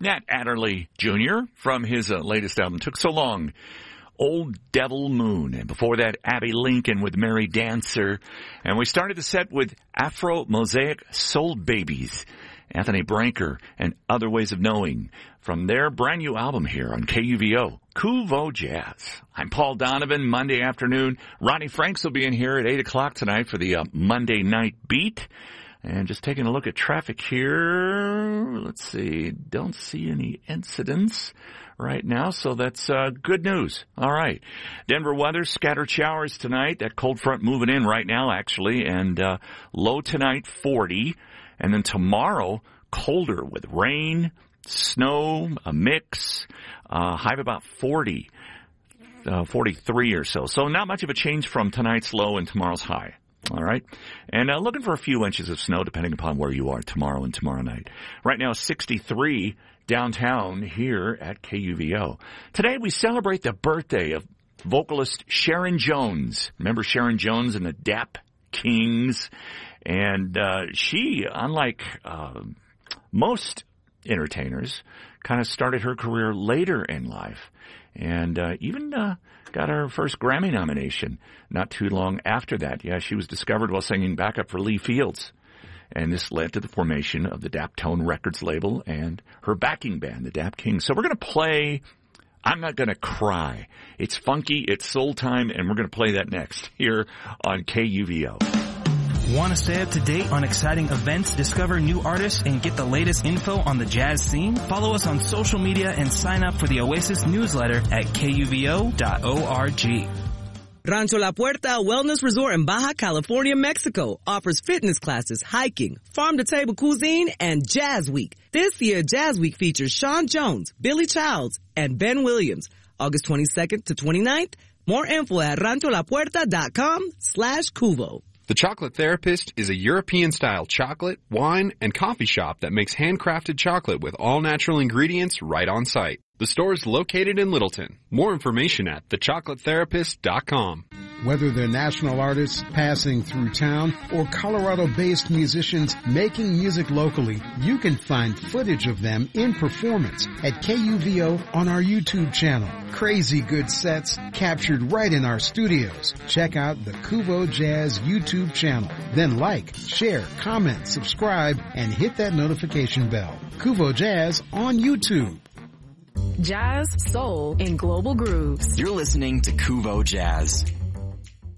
Nat Adderley Jr. from his latest album, Took So Long, Old Devil Moon. And before that, Abby Lincoln with Mary Dancer. And we started the set with Afro Mosaic Soul Babies, Anthony Branker, and Other Ways of Knowing from their brand new album here on KUVO, Kuvo Jazz. I'm Paul Donovan, Monday afternoon. Ronnie Franks will be in here at 8 o'clock tonight for the Monday Night Beat. And just taking a look at traffic here. Let's see. Don't see any incidents right now, so that's good news. All right. Denver weather, scattered showers tonight. That cold front moving in right now, actually. And low tonight, 40. And then tomorrow, colder with rain, snow, a mix, high of about 40, 43 or so. So not much of a change from tonight's low and tomorrow's high. All right. And looking for a few inches of snow depending upon where you are tomorrow and tomorrow night. Right now, 63 downtown here at KUVO. Today we celebrate the birthday of vocalist Sharon Jones. Remember Sharon Jones and the Dap Kings? And she, unlike most entertainers, kind of started her career later in life. And even got her first Grammy nomination not too long after that. Yeah, she was discovered while singing backup for Lee Fields. And this led to the formation of the Daptone Records label and her backing band, the Dap Kings. So we're going to play I'm Not Gonna Cry. It's funky, it's soul time, and we're going to play that next here on KUVO. Want to stay up to date on exciting events, discover new artists, and get the latest info on the jazz scene? Follow us on social media and sign up for the Oasis newsletter at kuvo.org. Rancho La Puerta Wellness Resort in Baja California, Mexico offers fitness classes, hiking, farm-to-table cuisine, and Jazz Week. This year, Jazz Week features Sean Jones, Billy Childs, and Ben Williams, August 22nd to 29th. More info at rancholapuerta.com/cuvo. The Chocolate Therapist is a European-style chocolate, wine, and coffee shop that makes handcrafted chocolate with all natural ingredients right on site. The store is located in Littleton. More information at thechocolatetherapist.com. Whether they're national artists passing through town or Colorado-based musicians making music locally, you can find footage of them in performance at KUVO on our YouTube channel. Crazy good sets captured right in our studios. Check out the Kuvo Jazz YouTube channel. Then like, share, comment, subscribe, and hit that notification bell. Kuvo Jazz on YouTube. Jazz, soul, and global grooves. You're listening to Kuvo Jazz.